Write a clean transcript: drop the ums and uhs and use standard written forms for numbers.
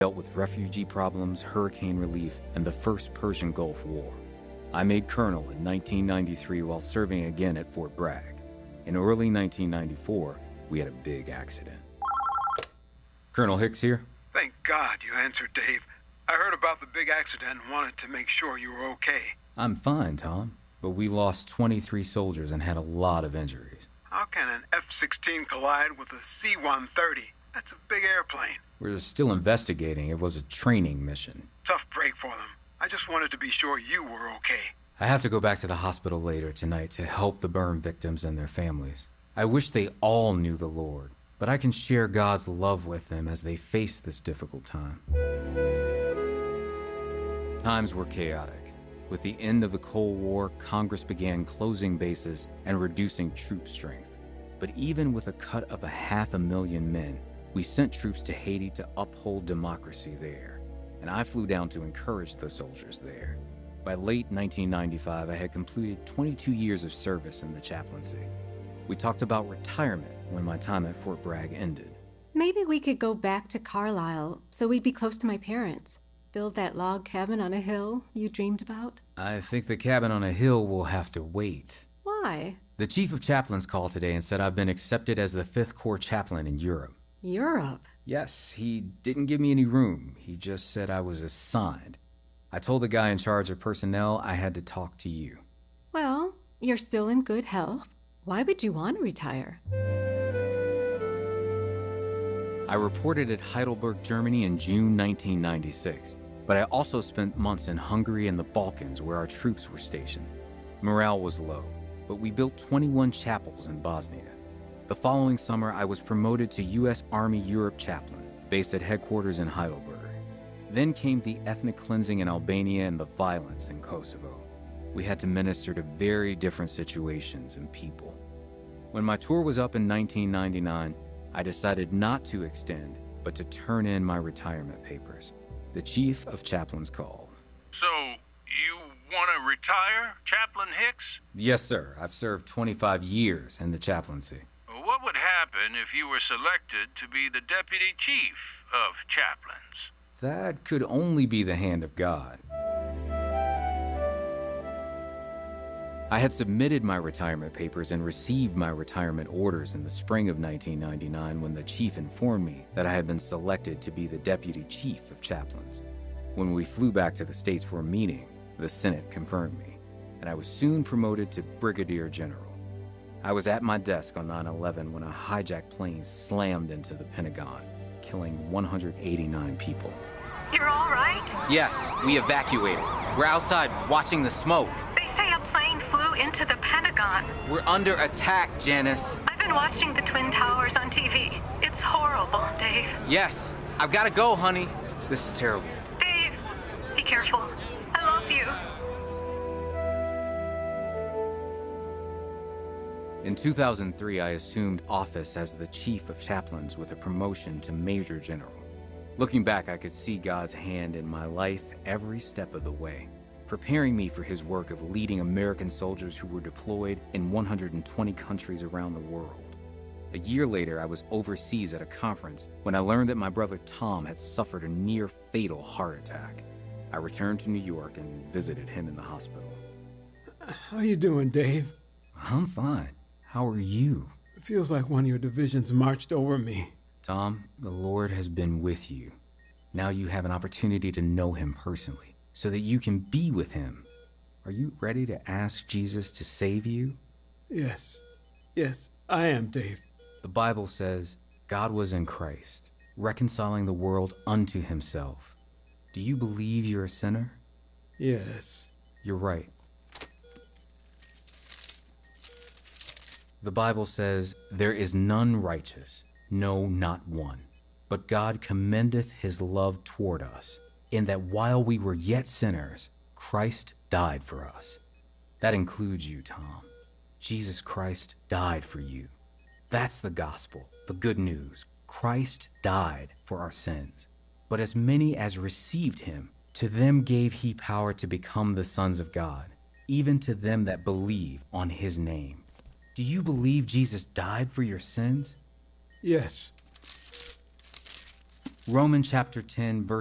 dealt with refugee problems, hurricane relief, and the First Persian Gulf War. I made colonel in 1993 while serving again at Fort Bragg. In early 1994, we had a big accident. Colonel Hicks here. Thank God you answered, Dave. I heard about the big accident and wanted to make sure you were okay. I'm fine, Tom, but we lost 23 soldiers and had a lot of injuries. How can an F-16 collide with a C-130? That's a big airplane. We're still investigating. It was a training mission. Tough break for them. I just wanted to be sure you were okay. I have to go back to the hospital later tonight to help the burn victims and their families. I wish they all knew the Lord, but I can share God's love with them as they face this difficult time. Times were chaotic. With the end of the Cold War, Congress began closing bases and reducing troop strength. But even with a cut of 500,000 men, we sent troops to Haiti to uphold democracy there, and I flew down to encourage the soldiers there. By late 1995, I had completed 22 years of service in the chaplaincy. We talked about retirement when my time at Fort Bragg ended. Maybe we could go back to Carlisle so we'd be close to my parents. Build that log cabin on a hill you dreamed about? I think the cabin on a hill will have to wait. Why? The chief of chaplains called today and said I've been accepted as the 5th Corps chaplain in Europe. Europe? Yes, he didn't give me any room. He just said I was assigned. I told the guy in charge of personnel I had to talk to you. Well, you're still in good health. Why would you want to retire? I reported at Heidelberg, Germany in June 1996, but I also spent months in Hungary and the Balkans where our troops were stationed. Morale was low, but we built 21 chapels in Bosnia. The following summer, I was promoted to U.S. Army Europe chaplain, based at headquarters in Heidelberg. Then came the ethnic cleansing in Albania and the violence in Kosovo. We had to minister to very different situations and people. When my tour was up in 1999, I decided not to extend, but to turn in my retirement papers. The chief of chaplains called. So, you want to retire, Chaplain Hicks? Yes, sir. I've served 25 years in the chaplaincy. What would happen if you were selected to be the deputy chief of chaplains? That could only be the hand of God. I had submitted my retirement papers and received my retirement orders in the spring of 1999 when the chief informed me that I had been selected to be the deputy chief of chaplains. When we flew back to the States for a meeting, the Senate confirmed me, and I was soon promoted to brigadier general. I was at my desk on 9/11 when a hijacked plane slammed into the Pentagon, killing 189 people. You're all right? Yes, we evacuated. We're outside watching the smoke. They say a plane flew into the Pentagon. We're under attack, Janice. I've been watching the Twin Towers on TV. It's horrible, Dave. Yes, I've got to go, honey. This is terrible. Dave, be careful. I love you. In 2003, I assumed office as the chief of chaplains with a promotion to major general. Looking back, I could see God's hand in my life every step of the way, preparing me for his work of leading American soldiers who were deployed in 120 countries around the world. A year later, I was overseas at a conference when I learned that my brother Tom had suffered a near-fatal heart attack. I returned to New York and visited him in the hospital. How you doing, Dave? I'm fine. How are you? It feels like one of your divisions marched over me. Tom, the Lord has been with you. Now you have an opportunity to know him personally, so that you can be with him. Are you ready to ask Jesus to save you? Yes. Yes, I am, Dave. The Bible says God was in Christ, reconciling the world unto himself. Do you believe you're a sinner? Yes. You're right. The Bible says, "There is none righteous, no, not one. But God commendeth his love toward us, in that while we were yet sinners, Christ died for us." That includes you, Tom. Jesus Christ died for you. That's the gospel, the good news. Christ died for our sins. But as many as received him, to them gave he power to become the sons of God, even to them that believe on his name. Do you believe Jesus died for your sins? Yes. Romans chapter 10, verse